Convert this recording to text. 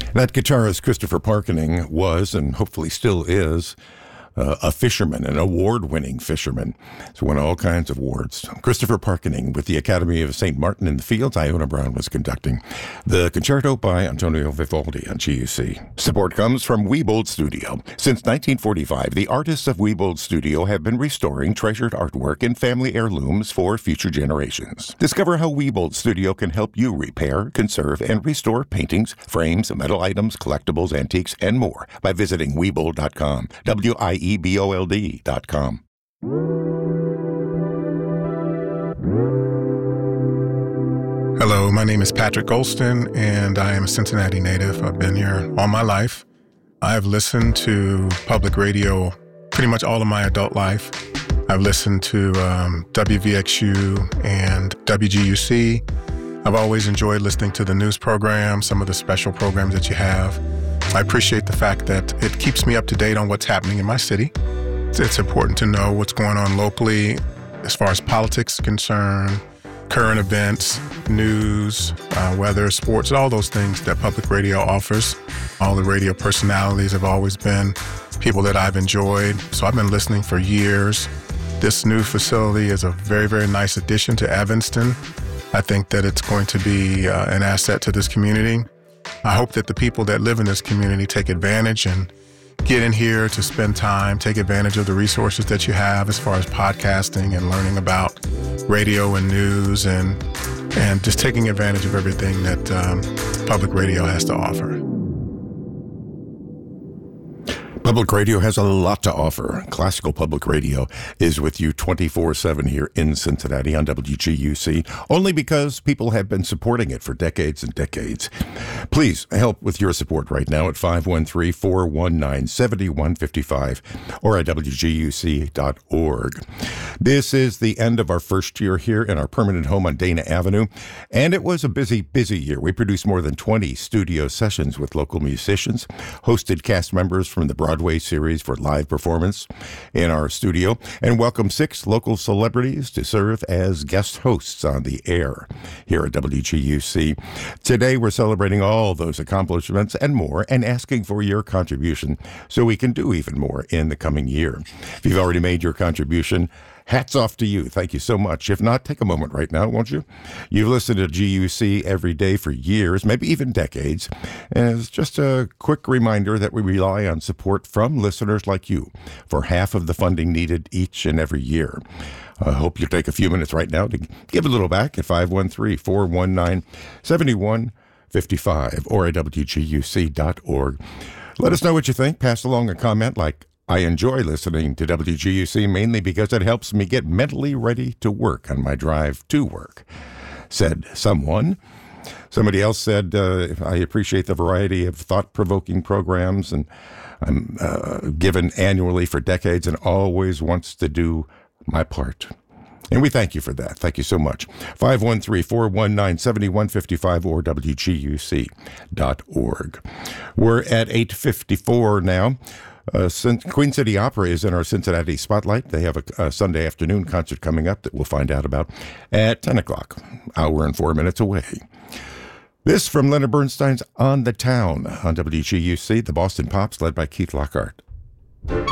That guitarist Christopher Parkening was, and hopefully still is, a fisherman, an award-winning fisherman. He's won all kinds of awards. Christopher Parkening with the Academy of St. Martin in the Fields. Iona Brown was conducting the concerto by Antonio Vivaldi on GUC. Support comes from Wiebold Studio. Since 1945, the artists of Wiebold Studio have been restoring treasured artwork and family heirlooms for future generations. Discover how Wiebold Studio can help you repair, conserve, and restore paintings, frames, metal items, collectibles, antiques, and more by visiting Wiebold.com. WIEBOLD.com. Hello, my name is Patrick Golston, and I am a Cincinnati native. I've been here all my life. I've listened to public radio pretty much all of my adult life. I've listened to WVXU and WGUC. I've always enjoyed listening to the news programs, some of the special programs that you have. I appreciate the fact that it keeps me up to date on what's happening in my city. It's important to know what's going on locally as far as politics is concerned, current events, news, weather, sports, all those things that public radio offers. All the radio personalities have always been people that I've enjoyed. So I've been listening for years. This new facility is a very, very nice addition to Evanston. I think that it's going to be an asset to this community. I hope that the people that live in this community take advantage and get in here to spend time, take advantage of the resources that you have as far as podcasting and learning about radio and news and just taking advantage of everything that public radio has to offer. Public radio has a lot to offer. Classical Public Radio is with you 24/7 here in Cincinnati on WGUC, only because people have been supporting it for decades and decades. Please help with your support right now at 513-419-7155 or at WGUC.org. This is the end of our first year here in our permanent home on Dana Avenue, and it was a busy, busy year. We produced more than 20 studio sessions with local musicians, hosted cast members from the Broadway series for live performance in our studio, and welcomed 6 local celebrities to serve as guest hosts on the air here at WGUC. Today, we're celebrating all those accomplishments and more and asking for your contribution so we can do even more in the coming year. If you've already made your contribution, hats off to you. Thank you so much. If not, take a moment right now, won't you? You've listened to GUC every day for years, maybe even decades. And it's just a quick reminder that we rely on support from listeners like you for half of the funding needed each and every year. I hope you'll take a few minutes right now to give a little back at 513-419-7155 or at WGUC.org. Let us know what you think. Pass along a comment like, I enjoy listening to WGUC mainly because it helps me get mentally ready to work on my drive to work, said someone. Somebody else said, I appreciate the variety of thought-provoking programs and I'm given annually for decades and always wants to do my part. And we thank you for that. Thank you so much. 513-419-7155 or WGUC.org. We're at 8:54 now. Queen City Opera is in our Cincinnati Spotlight. They have a Sunday afternoon concert coming up that we'll find out about at 10 o'clock, hour and 4 minutes away. This from Leonard Bernstein's On the Town on WGUC, the Boston Pops, led by Keith Lockhart.